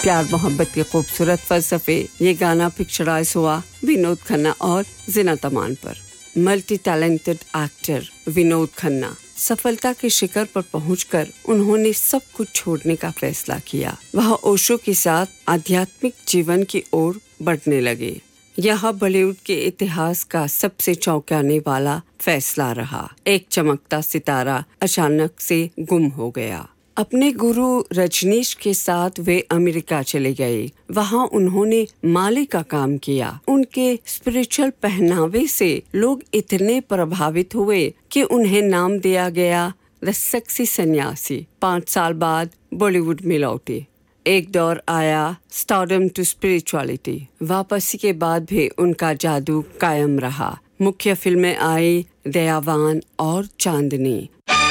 प्यार मोहब्बत के खूबसूरत फलसफे। ये गाना पिक्चराइज हुआ विनोद खन्ना और ज़ीनत अमान पर। Multi talented actor Vinod Khanna सफलता के शिखर पर पहुंचकर उन्होंने सब कुछ छोड़ने का फैसला किया। वह ओशो के साथ आध्यात्मिक जीवन की ओर बढ़ने लगे। यह बॉलीवुड के इतिहास का सबसे चौंकाने वाला फैसला रहा। एक चमकता सितारा अचानक से गुम हो गया। अपने गुरु रजनीश के साथ वे अमेरिका चले गए। वहां उन्होंने माली का काम किया। उनके स्पिरिचुअल पहनावे से लोग इतने प्रभावित हुए कि उन्हें नाम दिया गया द सेक्सी सन्यासी। 5 साल बाद बॉलीवुड में लौटे। एक दौर आया स्टारडम टू स्पिरिचुअलिटी। वापसी के बाद भी उनका जादू कायम रहा। मुख्य फिल्में आई दयावान और चांदनी।